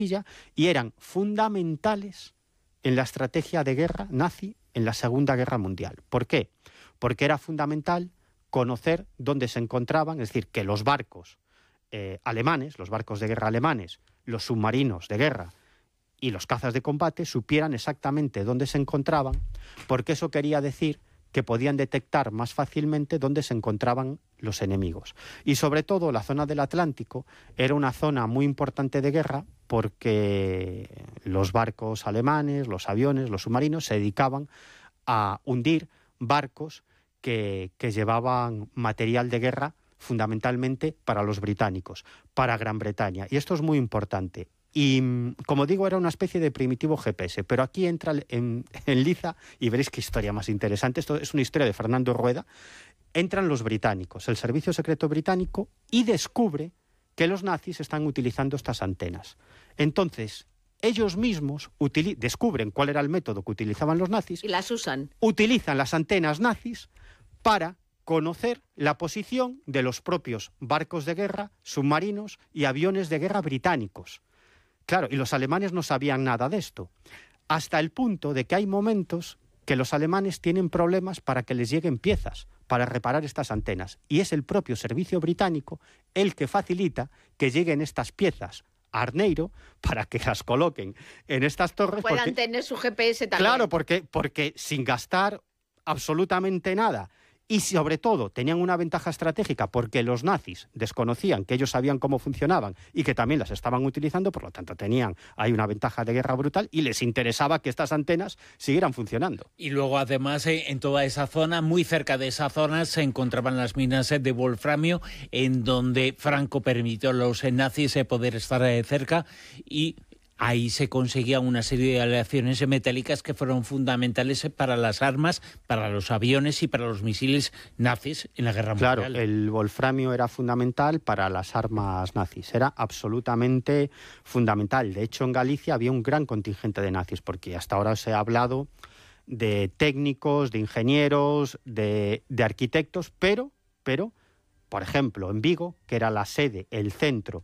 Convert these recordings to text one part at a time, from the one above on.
y eran fundamentales en la estrategia de guerra nazi en la Segunda Guerra Mundial. ¿Por qué? Porque era fundamental conocer dónde se encontraban, es decir, que los barcos alemanes, los barcos de guerra alemanes, los submarinos de guerra y los cazas de combate supieran exactamente dónde se encontraban, porque eso quería decir que podían detectar más fácilmente dónde se encontraban los enemigos. Y sobre todo la zona del Atlántico era una zona muy importante de guerra porque los barcos alemanes, los aviones, los submarinos se dedicaban a hundir barcos que llevaban material de guerra fundamentalmente para los británicos, para Gran Bretaña. Y esto es muy importante. Y, como digo, era una especie de primitivo GPS, pero aquí entra en liza, y veréis qué historia más interesante, esto es una historia de Fernando Rueda. Entran los británicos, el servicio secreto británico, y descubre que los nazis están utilizando estas antenas. Entonces, ellos mismos descubren cuál era el método que utilizaban los nazis. Y las usan. Utilizan las antenas nazis para conocer la posición de los propios barcos de guerra, submarinos y aviones de guerra británicos. Claro, y los alemanes no sabían nada de esto, hasta el punto de que hay momentos que los alemanes tienen problemas para que les lleguen piezas para reparar estas antenas, y es el propio servicio británico el que facilita que lleguen estas piezas a Arneiro para que las coloquen en estas torres. Puedan tener su GPS también. Claro, porque sin gastar absolutamente nada. Y sobre todo tenían una ventaja estratégica porque los nazis desconocían que ellos sabían cómo funcionaban y que también las estaban utilizando, por lo tanto tenían ahí una ventaja de guerra brutal y les interesaba que estas antenas siguieran funcionando. Y luego además en toda esa zona, muy cerca de esa zona, se encontraban las minas de wolframio, en donde Franco permitió a los nazis poder estar cerca, y ahí se conseguían una serie de aleaciones metálicas que fueron fundamentales para las armas, para los aviones y para los misiles nazis en la Guerra Mundial. Claro, el wolframio era fundamental para las armas nazis, era absolutamente fundamental. De hecho, en Galicia había un gran contingente de nazis, porque hasta ahora se ha hablado de técnicos, de ingenieros, de arquitectos, pero, por ejemplo, en Vigo, que era la sede, el centro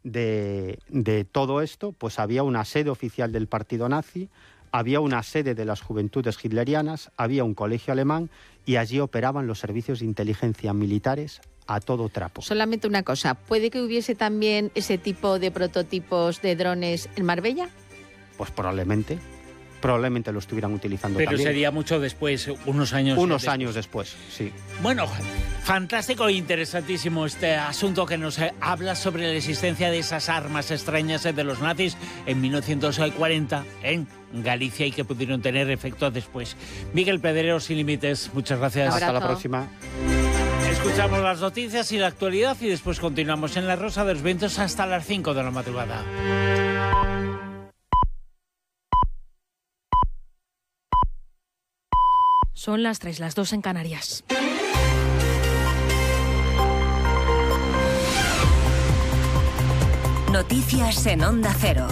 de todo esto, pues había una sede oficial del partido nazi, había una sede de las juventudes hitlerianas, había un colegio alemán y allí operaban los servicios de inteligencia militares a todo trapo. Solamente una cosa, ¿puede que hubiese también ese tipo de prototipos de drones en Marbella? Pues probablemente lo estuvieran utilizando pero también. Pero sería mucho después, unos años después, sí. Bueno, fantástico e interesantísimo este asunto que nos habla sobre la existencia de esas armas extrañas de los nazis en 1940 en Galicia y que pudieron tener efecto después. Miguel Pedrero, Sin Límites, muchas gracias. Hasta la próxima. Escuchamos las noticias y la actualidad y después continuamos en La Rosa de los Vientos hasta las 5 de la madrugada. Son las 3, las 2 en Canarias. Noticias en Onda Cero.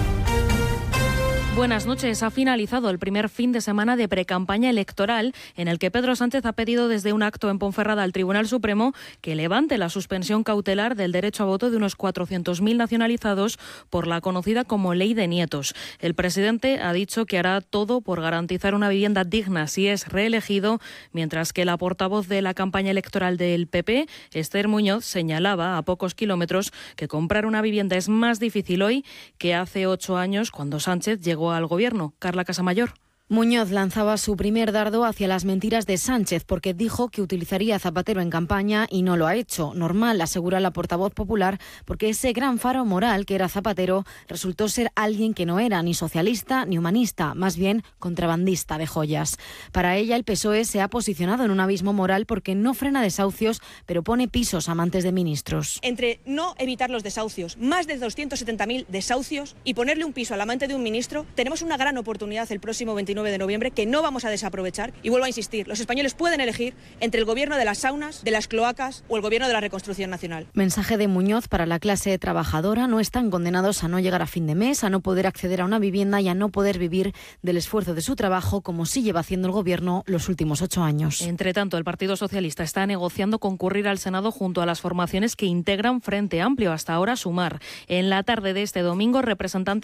Buenas noches. Ha finalizado el primer fin de semana de precampaña electoral en el que Pedro Sánchez ha pedido desde un acto en Ponferrada al Tribunal Supremo que levante la suspensión cautelar del derecho a voto de unos 400.000 nacionalizados por la conocida como Ley de Nietos. El presidente ha dicho que hará todo por garantizar una vivienda digna si es reelegido, mientras que la portavoz de la campaña electoral del PP, Esther Muñoz, señalaba a pocos kilómetros que comprar una vivienda es más difícil hoy que hace 8 años cuando Sánchez llegó al gobierno. Carla Casamayor. Muñoz lanzaba su primer dardo hacia las mentiras de Sánchez porque dijo que utilizaría a Zapatero en campaña y no lo ha hecho. Normal, asegura la portavoz popular, porque ese gran faro moral que era Zapatero resultó ser alguien que no era ni socialista ni humanista, más bien contrabandista de joyas. Para ella, el PSOE se ha posicionado en un abismo moral porque no frena desahucios, pero pone pisos a amantes de ministros. Entre no evitar los desahucios, más de 270.000 desahucios, y ponerle un piso al amante de un ministro, tenemos una gran oportunidad el próximo 29 29 de noviembre, que no vamos a desaprovechar. Y vuelvo a insistir, los españoles pueden elegir entre el gobierno de las saunas, de las cloacas o el gobierno de la reconstrucción nacional. Mensaje de Muñoz para la clase trabajadora. No están condenados a no llegar a fin de mes, a no poder acceder a una vivienda y a no poder vivir del esfuerzo de su trabajo, como sí lleva haciendo el gobierno los últimos 8 años. Entre tanto, el Partido Socialista está negociando concurrir al Senado junto a las formaciones que integran Frente Amplio, hasta ahora Sumar. En la tarde de este domingo, representantes